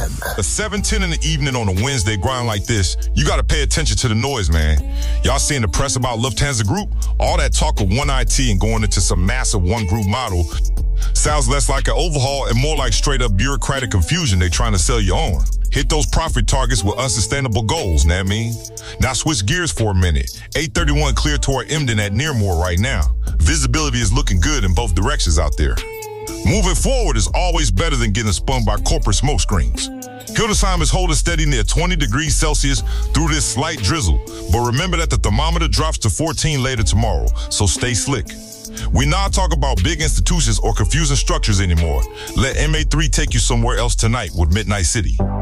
A 7:10 in the evening on a Wednesday grind like this, you gotta pay attention to the noise, man. Y'all seeing the press about Lufthansa Group? All that talk of one IT and going into some massive one group model sounds less like an overhaul and more like straight up bureaucratic confusion they trying to sell you on. Hit those profit targets with unsustainable goals, know what I mean? Now switch gears for a minute. 831 clear toward Emden at Nearmore right now. Visibility is looking good in both directions out there. Moving forward is always better than getting spun by corporate smoke screens. Hildesheim is holding steady near 20 degrees Celsius through this slight drizzle, but remember that the thermometer drops to 14 later tomorrow, so stay slick. We not talk about big institutions or confusing structures anymore. Let MA3 take you somewhere else tonight with Midnight City.